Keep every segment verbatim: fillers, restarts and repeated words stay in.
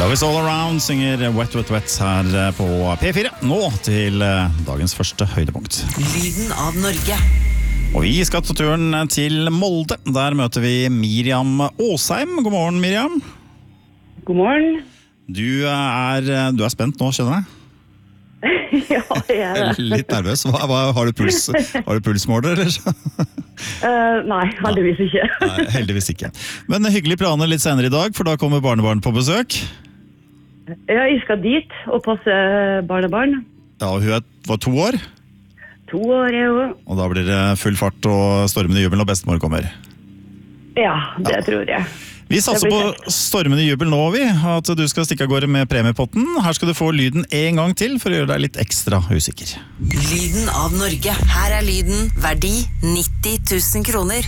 Love is all around synger Wet Wet Wet her på P fire. Nå til dagens første høydepunkt. Lyden av Norge. Og vi skal ta turen til Molde. Der møter vi Miriam Åsheim. God morgen, Miriam. God morgen. Du er, du er spent nå, skjønner jeg? Ja, jeg er det. Litt nervøs. Hva, hva, har du puls, har du pulsmåler, eller? Uh, nei, heldigvis ikke. Nei, heldigvis ikke. Men hyggelige planer litt senere i dag, for da kommer barnebarn på besøk. Ja, jeg skal dit og passe barnebarn. Ja, hun er, var to år. To år, jeg også. Og da blir det full fart og stormende jubel når bestemor kommer. Ja, det ja. tror jeg. Vi satser på stormende jubel nå, vi. At du skal stikke av gårde med premiepotten. Her skal du få lyden en gang til for å gjøre deg litt ekstra usikker. Lyden av Norge. Her er lyden verdi nitti tusen kroner.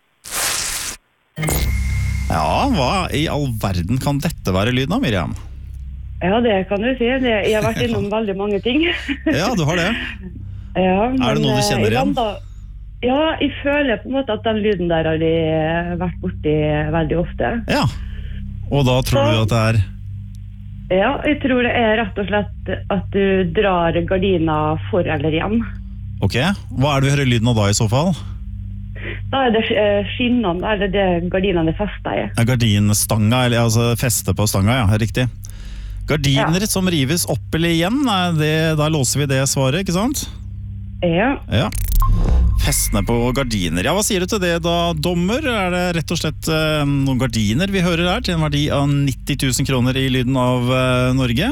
Ja, hva i all verden kan dette være lyden av, Miriam? Ja, det kan du si. Jeg har vært innom veldig mange ting. Ja, du har det. Ja, men, er det noe du kjenner igjen? Da, ja, jeg føler på en måte at den lyden der har jeg vært borti veldig ofte. Ja, og da tror Så, du at det er? Ja, jeg tror det er rett og slett at du drar gardina for eller hjem. Ok, hva er det vi hører lyden av da i så fall? Da er det skinnene, eller det gardinene er festet i. Ja, gardinstanga, eller altså feste på stanga, ja, riktig. Gardiner ja. som rives opp eller igjen, det, da låser vi det svaret, ikke sant? Ja. Ja. Festene på gardiner. Ja, hva sier du til det da, dommer? Er det rett og slett eh, noen gardiner vi hører her til en verdi av nitti tusen kroner i lyden av eh, Norge?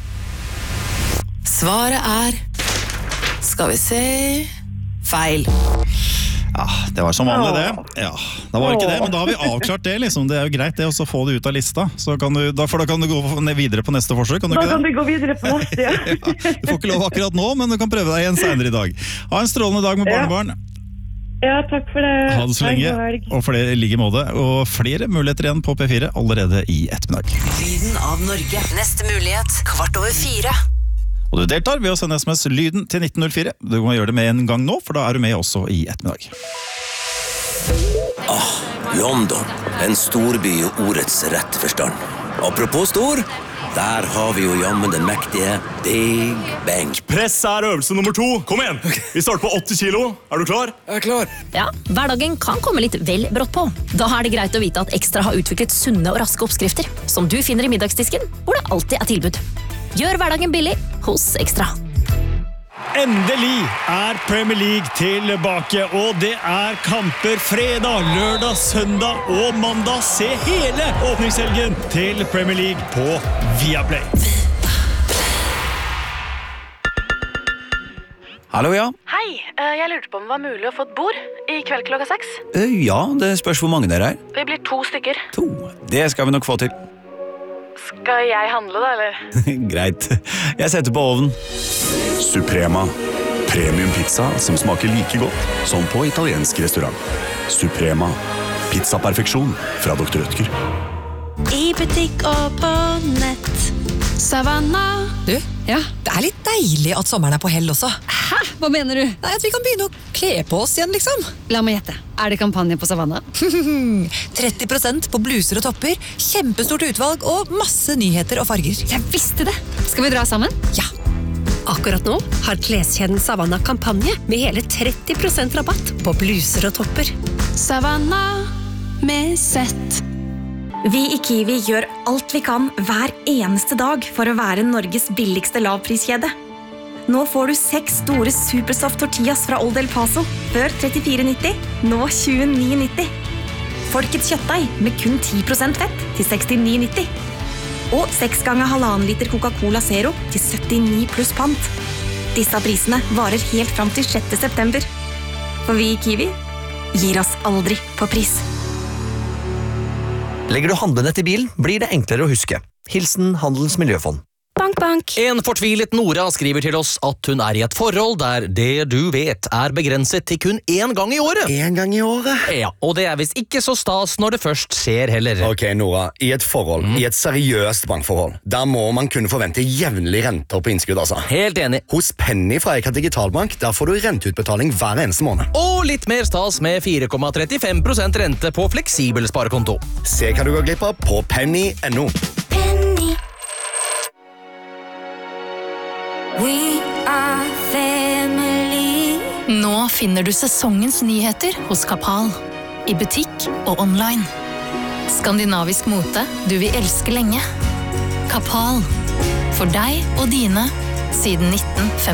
Svaret er, skal vi se, feil. Ja, det var som vanlig det. Ja, da var det ikke det, men da har vi avklart det liksom. Det er jo greit det, og så få det ut av lista. Så kan du, da, for da kan du gå videre på neste forsøk, kan du da ikke det? Da kan du gå videre på neste, ja. Ja. Du får ikke lov akkurat nå, men du kan prøve deg igjen senere i dag. Ha en strålende dag med barnebarn. Ja, takk for det. Ha det så lenge, og for det ligger måte. Og flere muligheter igjen på P fire allerede i ettermiddag. Lyden av Norge. Neste mulighet, kvart over fire. Og du deltar ved å sende sms lyden til nitten null fire. Du må gjøre det med en gang nå, for da er du med også i ettermiddag. Ah, London. En storby i ordets rette forstand. Apropos stor, der har vi jo jammen den mektige Big Bang. Press er øvelse nummer to. Kom igjen! Vi starter på åtti kilo. Er du klar? Jeg er klar. Ja, hverdagen kan komme litt vel brått på. Da er det greit å vite at Ekstra har utviklet sunne og raske oppskrifter, som du finner i middagsdisken, hvor det alltid er tilbud. Gjør hverdagen billig hos Ekstra. Endelig er Premier League tilbake, og det er kamper fredag, lørdag, søndag og mandag. Se hele åpningshelgen til Premier League på Viaplay. Hallo, ja. Hei, jeg lurte på om det var mulig å få et bord i kveld klokka seks. Ja, det spørs hvor mange dere er. Vi blir to stykker. To, det skal vi nok få til. Skal jeg handle da, eller? Greit, jeg setter på ovnen. Suprema. Premium pizza som smaker like godt som på italiensk restaurant. Suprema. Pizza-perfeksjon fra doktor Rødtger. I butikk og på nett. Savanna. Du, ja, det er litt deilig at sommeren er på hell også. Hæ? Hva mener du? Nei, at vi kan begynne å kle på oss igjen, liksom. La meg gjette. Er det kampanje på Savanna? tretti prosent på bluser og topper, kjempestort utvalg og masse nyheter og farger. Jeg visste det! Skal vi dra sammen? Ja. Akkurat nå har kleskjeden Savanna kampanje med hele tretti prosent rabatt på bluser og topper. Savanna med sett. Vi i Kiwi gjør alt vi kan hver eneste dag for å være Norges billigste lavpriskjede. Nå får du seks store Supersoft tortillas fra Old El Paso, før trettifire nitti, nå tjueni nitti. Folkets kjøttdeig med kun ti prosent fett til sekstini nitti. Og seks ganger halvannen liter Coca-Cola Zero til syttini pluss pant. Disse prisene varer helt fram til sjette september. For vi i Kiwi gir oss aldri på pris. Legger du handlene til bilen, blir det enklere å huske. Hilsen Handelens Miljøfond. Bank, bank. En fortvilet Nora skriver til oss at hun er i et forhold der det du vet er begrenset til kun én gang i året. En gang i året? Ja, og det er visst ikke så stas når det først skjer heller. Ok, Nora, i et forhold, mm. i et seriøst bankforhold, der må man kunne forvente jevnlig renter på innskudd, altså. Helt enig. Hos Penny fra Eka Digitalbank, der får du renteutbetaling hver eneste måned. Og litt mer stas med fire komma trettifem prosent rente på fleksibel sparekonto. Se hva du går glipp av på penny punktum no. Penny. We are family. Nå finner du sesongens nyheter hos Kapal. I butikk og online. Skandinavisk mote du vil elske lenge. Kapal. For deg og dine siden nitten femti.